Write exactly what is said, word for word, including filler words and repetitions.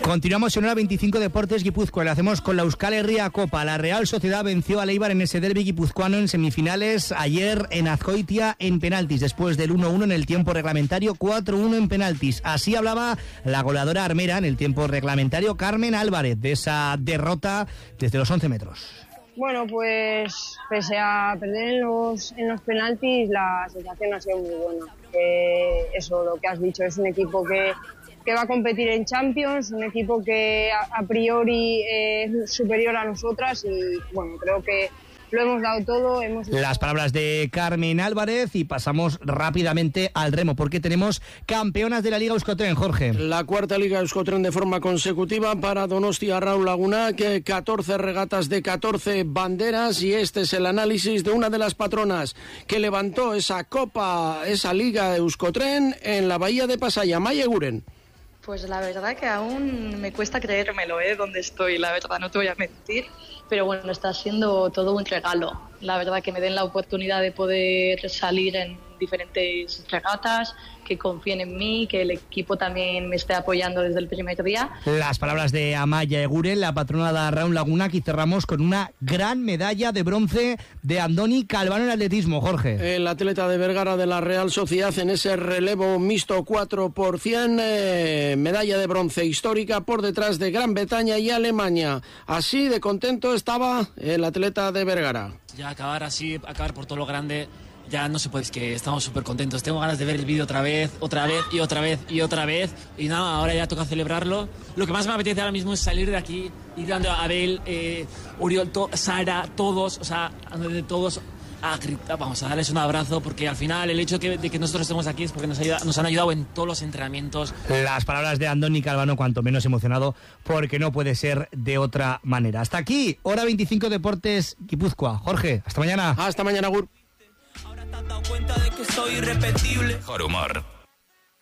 Continuamos en hora veinticinco Deportes Guipúzcoa. Lo hacemos con la Euskal Herria Copa. La Real Sociedad venció al Eibar en ese derbi guipuzcoano en semifinales ayer en Azcoitia en penaltis, después del uno uno en el tiempo reglamentario, cuatro uno en penaltis. Así hablaba la goleadora armera en el tiempo reglamentario, Carmen Álvarez, de esa derrota desde los once metros. Bueno, pues pese a perder en los, en los penaltis, la sensación ha sido muy buena. Eh, eso, lo que has dicho, es un equipo que, que va a competir en Champions, un equipo que a, a priori es superior a nosotras y bueno, creo que lo hemos dado todo. Hemos... Las palabras de Carmen Álvarez y pasamos rápidamente al remo porque tenemos campeonas de la Liga Euskotren, Jorge. La cuarta Liga Euskotren de forma consecutiva para Donostia Raúl Laguna, que catorce regatas de catorce banderas, y este es el análisis de una de las patronas que levantó esa copa, esa Liga Euskotren en la bahía de Pasaya, Maia Eguren. Pues la verdad que aún me cuesta creérmelo, ¿eh? Donde estoy, la verdad, no te voy a mentir. Pero bueno, está siendo todo un regalo. La verdad que me den la oportunidad de poder salir en diferentes regatas, que confíen en mí, que el equipo también me esté apoyando desde el primer día. Las palabras de Amaia Eguren, la patrona de Raúl Laguna, que cerramos con una gran medalla de bronce de Andoni Calvano en atletismo, Jorge. El atleta de Vergara de la Real Sociedad en ese relevo mixto cuatro por cien, eh, medalla de bronce histórica por detrás de Gran Bretaña y Alemania. Así de contento estaba el atleta de Vergara. Ya acabar así, acabar por todo lo grande, ya no se puede, es que estamos súper contentos. Tengo ganas de ver el vídeo otra vez, otra vez y otra vez y otra vez. Y nada, ahora ya toca celebrarlo. Lo que más me apetece ahora mismo es salir de aquí, ir dando a Abel, eh, Uriol, to, Sara, todos, o sea, de todos a gritar, vamos a darles un abrazo, porque al final el hecho de que, de que nosotros estemos aquí es porque nos, ayuda, nos han ayudado en todos los entrenamientos. Las palabras de Andoni Calvano, cuanto menos emocionado, porque no puede ser de otra manera. Hasta aquí, hora veinticinco Deportes Guipúzcoa. Jorge, hasta mañana. Hasta mañana, Gur. Ahora te has dado cuenta de que soy irrepetible. Mejor humor.